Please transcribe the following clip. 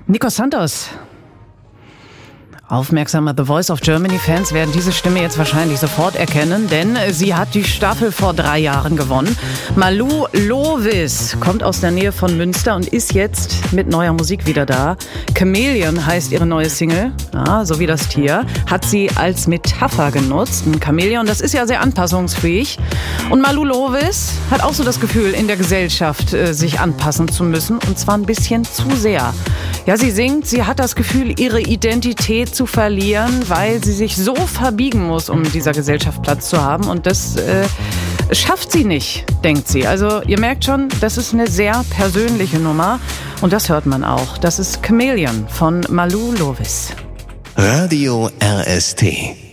Nico Santos. Aufmerksame The Voice of Germany-Fans werden diese Stimme jetzt wahrscheinlich sofort erkennen, denn sie hat die Staffel vor 3 Jahren gewonnen. Malou Lovis kommt aus der Nähe von Münster und ist jetzt mit neuer Musik wieder da. Chameleon heißt ihre neue Single, ja, so wie das Tier, hat sie als Metapher genutzt. Ein Chameleon, das ist ja sehr anpassungsfähig. Und Malou Lovis hat auch so das Gefühl, in der Gesellschaft sich anpassen zu müssen, und zwar ein bisschen zu sehr. Ja, sie singt, sie hat das Gefühl, ihre Identität zu verlieren, weil sie sich so verbiegen muss, um in dieser Gesellschaft Platz zu haben. Und das schafft sie nicht, denkt sie. Also ihr merkt schon, das ist eine sehr persönliche Nummer. Und das hört man auch. Das ist Chameleon von Malou Lovis. Radio RST.